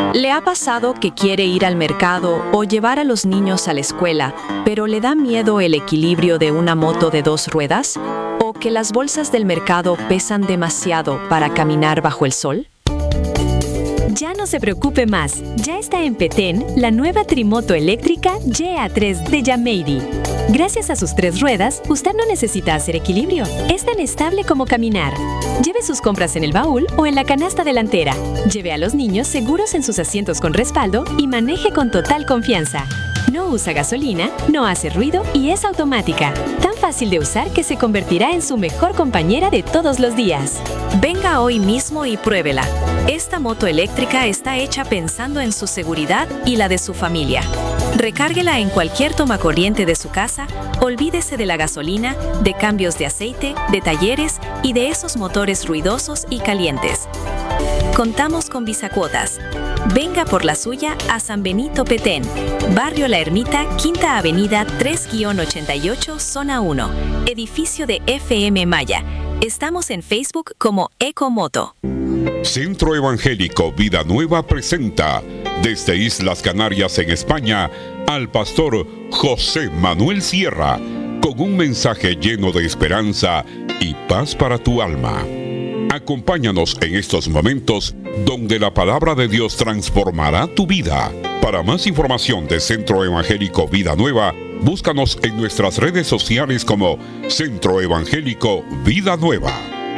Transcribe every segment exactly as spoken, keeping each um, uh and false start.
¿Le ha pasado que quiere ir al mercado o llevar a los niños a la escuela, pero le da miedo el equilibrio de una moto de dos ruedas? ¿O que las bolsas del mercado pesan demasiado para caminar bajo el sol? Ya no se preocupe más, ya está en Petén la nueva trimoto eléctrica G A tres de Yameiri. Gracias a sus tres ruedas, usted no necesita hacer equilibrio. Es tan estable como caminar. Lleve sus compras en el baúl o en la canasta delantera. Lleve a los niños seguros en sus asientos con respaldo y maneje con total confianza. No usa gasolina, no hace ruido y es automática. Tan fácil de usar que se convertirá en su mejor compañera de todos los días. Venga hoy mismo y pruébela. Esta moto eléctrica está hecha pensando en su seguridad y la de su familia. Recárguela en cualquier tomacorriente de su casa, olvídese de la gasolina, de cambios de aceite, de talleres y de esos motores ruidosos y calientes. Contamos con Visacuotas. Venga por la suya a San Benito Petén, Barrio La Ermita, Quinta Avenida tres ochenta y ocho, Zona uno, edificio de F M Maya. Estamos en Facebook como Ecomoto. Centro Evangélico Vida Nueva presenta desde Islas Canarias en España al pastor José Manuel Sierra con un mensaje lleno de esperanza y paz para tu alma. Acompáñanos en estos momentos donde la palabra de Dios transformará tu vida. Para más información de Centro Evangélico Vida Nueva, búscanos en nuestras redes sociales como Centro Evangélico Vida Nueva.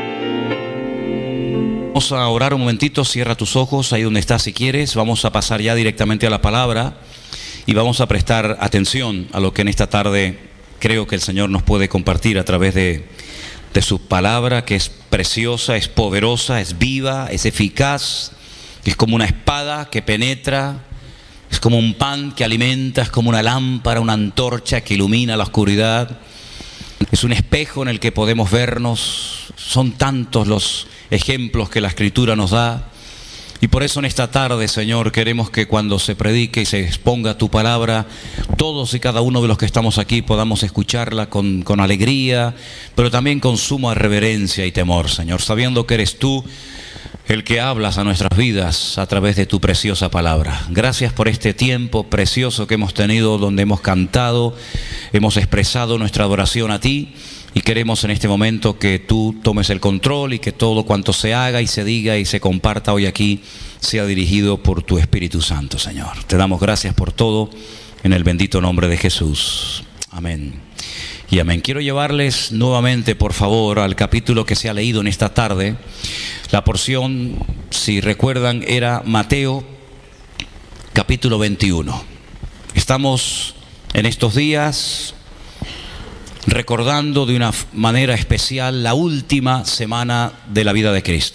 Vamos a orar un momentito, cierra tus ojos ahí donde estás si quieres. Vamos a pasar ya directamente a la palabra y vamos a prestar atención a lo que en esta tarde creo que el Señor nos puede compartir a través de, de su palabra, que es preciosa, es poderosa, es viva, es eficaz, es como una espada que penetra, es como un pan que alimenta, es como una lámpara, una antorcha que ilumina la oscuridad. Es un espejo en el que podemos vernos. Son tantos los ejemplos que la Escritura nos da. Y por eso en esta tarde, Señor, queremos que cuando se predique y se exponga tu palabra, todos y cada uno de los que estamos aquí podamos escucharla con, con alegría, pero también con suma reverencia y temor, Señor, sabiendo que eres tú el que hablas a nuestras vidas a través de tu preciosa palabra. Gracias por este tiempo precioso que hemos tenido, donde hemos cantado, hemos expresado nuestra adoración a ti. Y queremos en este momento que tú tomes el control y que todo cuanto se haga y se diga y se comparta hoy aquí sea dirigido por tu Espíritu Santo, Señor. Te damos gracias por todo en el bendito nombre de Jesús. Amén. Y amén. Quiero llevarles nuevamente, por favor, al capítulo que se ha leído en esta tarde. La porción, si recuerdan, era Mateo, capítulo veintiuno. Estamos en estos días recordando de una manera especial la última semana de la vida de Cristo.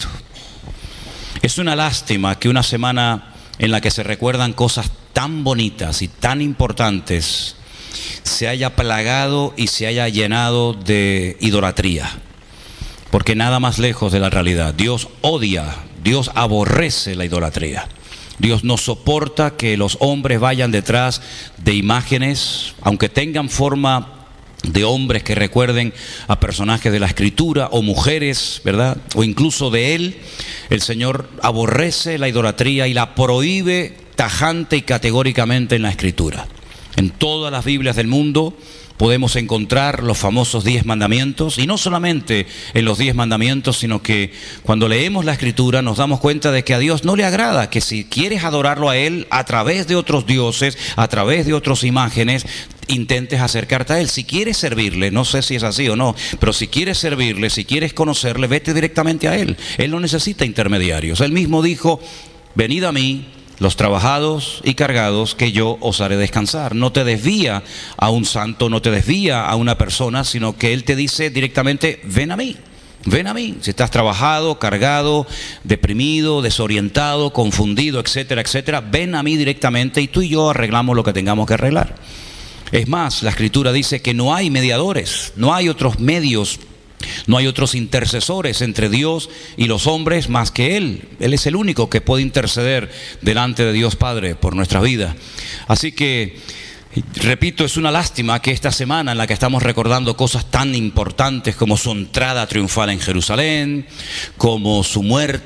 Es una lástima que una semana en la que se recuerdan cosas tan bonitas y tan importantes se haya plagado y se haya llenado de idolatría, porque nada más lejos de la realidad. Dios odia, Dios aborrece la idolatría. Dios no soporta que los hombres vayan detrás de imágenes, aunque tengan forma de hombres que recuerden a personajes de la Escritura o mujeres, ¿verdad? O incluso de Él. El Señor aborrece la idolatría y la prohíbe tajante y categóricamente en la Escritura. En todas las Biblias del mundo podemos encontrar los famosos diez mandamientos, y no solamente en los diez mandamientos, sino que cuando leemos la Escritura nos damos cuenta de que a Dios no le agrada que si quieres adorarlo a Él a través de otros dioses, a través de otras imágenes, intentes acercarte a Él. Si quieres servirle, no sé si es así o no, pero si quieres servirle, si quieres conocerle, vete directamente a Él. Él no necesita intermediarios. Él mismo dijo: venid a mí, los trabajados y cargados, que yo os haré descansar. No te desvía a un santo, no te desvía a una persona, sino que Él te dice directamente: ven a mí, ven a mí. Si estás trabajado, cargado, deprimido, desorientado, confundido, etcétera, etcétera, ven a mí directamente y tú y yo arreglamos lo que tengamos que arreglar. Es más, la Escritura dice que no hay mediadores, no hay otros medios, no hay otros intercesores entre Dios y los hombres más que Él. Él es el único que puede interceder delante de Dios Padre por nuestra vida. Así que, repito, es una lástima que esta semana en la que estamos recordando cosas tan importantes como su entrada triunfal en Jerusalén, como su muerte